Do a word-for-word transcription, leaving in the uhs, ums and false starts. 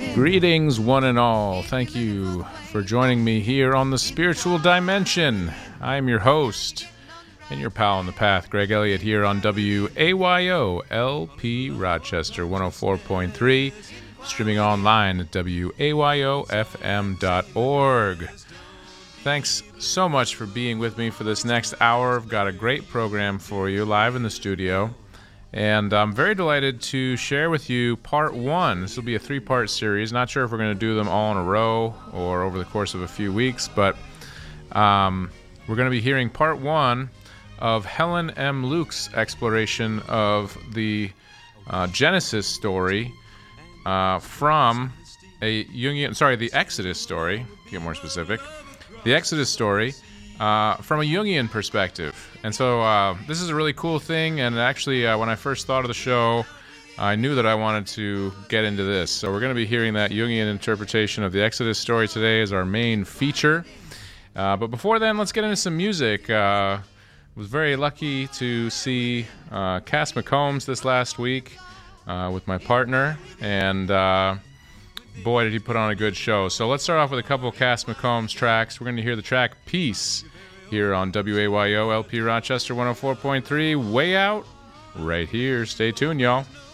Greetings, one and all. Thank you for joining me here on the Spiritual Dimension. I am your host and your pal on the path, Greg Elliott, here on W A Y O L P Rochester one oh four point three, streaming online at W A Y O F M dot org. Thanks so much for being with me for this next hour. I've got a great program for you live in the studio. And I'm very delighted to share with you part one. This will be a three-part series. Not sure if we're going to do them all in a row or over the course of a few weeks, but um, we're going to be hearing part one of Helen M. Luke's exploration of the uh, Genesis story uh, from a Jungian, sorry, the Exodus story, to get more specific, the Exodus story uh, from a Jungian perspective. And so uh, this is a really cool thing, and actually uh, when I first thought of the show, I knew that I wanted to get into this. So we're going to be hearing that Jungian interpretation of the Exodus story today as our main feature. Uh, but before then, let's get into some music. Uh, was very lucky to see uh, Cass McCombs this last week uh, with my partner, and uh, boy, did he put on a good show. So let's start off with a couple of Cass McCombs tracks. We're going to hear the track Peace here on W A Y O L P Rochester one oh four point three, way out right here. Stay tuned, y'all.